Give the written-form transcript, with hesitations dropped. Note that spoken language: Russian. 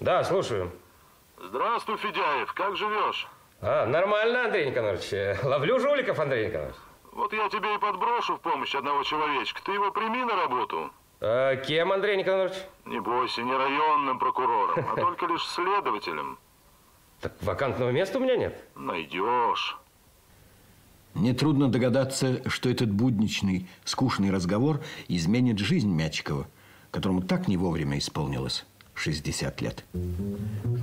Да, слушаю. Здравствуй, Федяев. Как живешь? Нормально, Андрей Николаевич. Ловлю жуликов, Андрей Николаевич. Вот я тебе и подброшу в помощь одного человечка. Ты его прими на работу. Кем, Андрей Николаевич? Не бойся, не районным прокурором, а только лишь следователем. Так вакантного места у меня нет. Найдешь. Нетрудно догадаться, что этот будничный, скучный разговор изменит жизнь Мячикова, которому так не вовремя исполнилось 60 лет.